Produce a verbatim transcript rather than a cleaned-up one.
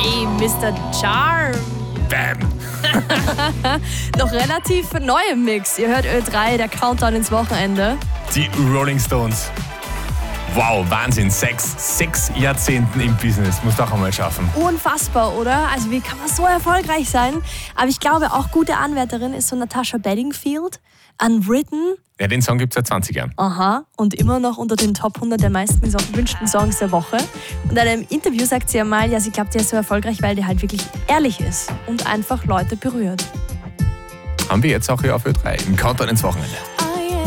Hey, Mister Charm. Bam. Noch relativ neu im Mix. Ihr hört Ö drei, der Countdown ins Wochenende. Die Rolling Stones. Wow, Wahnsinn. Sechs, sechs Jahrzehnten im Business. Muss doch einmal schaffen. Unfassbar, oder? Also wie kann man so erfolgreich sein? Aber ich glaube, auch gute Anwärterin ist so Natasha Bedingfield. Unwritten. Ja, den Song gibt es seit zwanzig Jahren. Aha. Und immer noch unter den Top hundert der meisten gewünschten Songs der Woche. Und in einem Interview sagt sie einmal, ja, sie glaubt, der ist so erfolgreich, weil der halt wirklich ehrlich ist und einfach Leute berührt. Haben wir jetzt auch hier auf Ö drei im Countdown ins Wochenende.